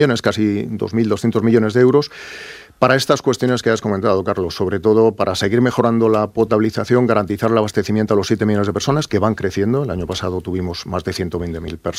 casi 2.200 millones de euros, para estas cuestiones que has comentado, Carlos, sobre todo para seguir mejorando la potabilización, garantizar el abastecimiento a los 7 millones de personas que van creciendo. El año pasado tuvimos más de 120.000 personas